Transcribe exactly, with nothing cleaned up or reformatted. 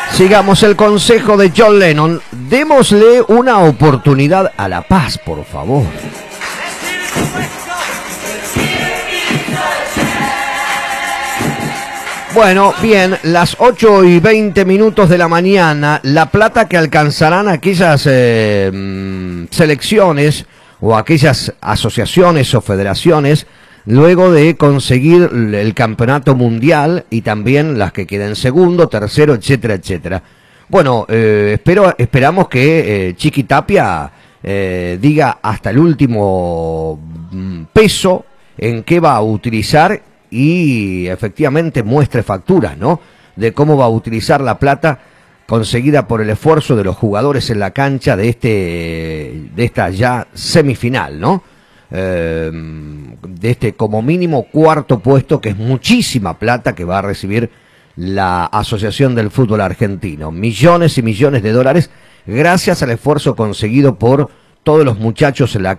Sigamos el consejo de John Lennon. Démosle una oportunidad a la paz, por favor. Bueno, bien, las ocho y veinte minutos de la mañana, la plata que alcanzarán aquellas eh, selecciones o aquellas asociaciones o federaciones luego de conseguir el campeonato mundial y también las que queden segundo, tercero, etcétera, etcétera. Bueno, eh, espero, esperamos que eh, Chiqui Tapia eh, diga hasta el último peso en qué va a utilizar y efectivamente muestre facturas, ¿no?, de cómo va a utilizar la plata conseguida por el esfuerzo de los jugadores en la cancha de este de esta ya semifinal, ¿no? Eh, de este como mínimo cuarto puesto, que es muchísima plata que va a recibir la Asociación del Fútbol Argentino. Millones y millones de dólares gracias al esfuerzo conseguido por todos los muchachos en la